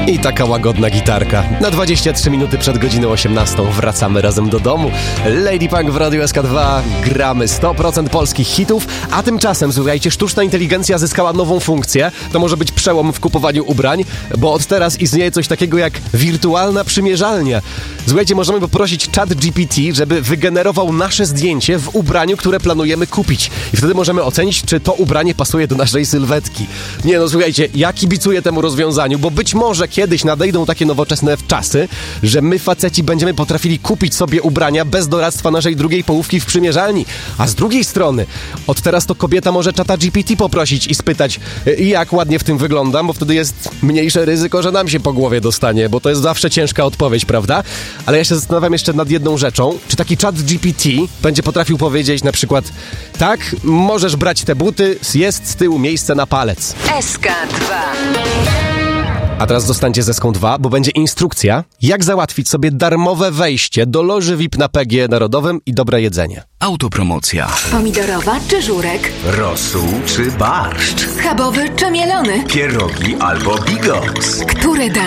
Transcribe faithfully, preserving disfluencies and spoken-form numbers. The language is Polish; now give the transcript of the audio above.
I taka łagodna gitarka. Na dwadzieścia trzy minuty przed godziną osiemnastą wracamy razem do domu. Lady Punk w Radiu S K dwa. Gramy sto procent polskich hitów, a tymczasem, słuchajcie, sztuczna inteligencja zyskała nową funkcję. To może być przełom w kupowaniu ubrań, bo od teraz istnieje coś takiego jak wirtualna przymierzalnia. Słuchajcie, możemy poprosić ChatGPT, żeby wygenerował nasze zdjęcie w ubraniu, które planujemy kupić. I wtedy możemy ocenić, czy to ubranie pasuje do naszej sylwetki. Nie no, słuchajcie, ja kibicuję temu rozwiązaniu, bo być może kiedyś nadejdą takie nowoczesne czasy, że my faceci będziemy potrafili kupić sobie ubrania bez doradztwa naszej drugiej połówki w przymierzalni. A z drugiej strony, od teraz to kobieta może ChatGPT poprosić i spytać, jak ładnie w tym wyglądam, bo wtedy jest mniejsze ryzyko, że nam się po głowie dostanie, bo to jest zawsze ciężka odpowiedź, prawda? Ale ja się zastanawiam jeszcze nad jedną rzeczą. Czy taki ChatGPT będzie potrafił powiedzieć na przykład, tak, możesz brać te buty, jest z tyłu miejsce na palec. S K dwa. A teraz zostańcie z Eską dwa, bo będzie instrukcja, jak załatwić sobie darmowe wejście do loży V I P na P G E Narodowym i dobre jedzenie. Autopromocja. Pomidorowa czy żurek? Rosół czy barszcz? Schabowy czy mielony? Pierogi albo bigos? Który da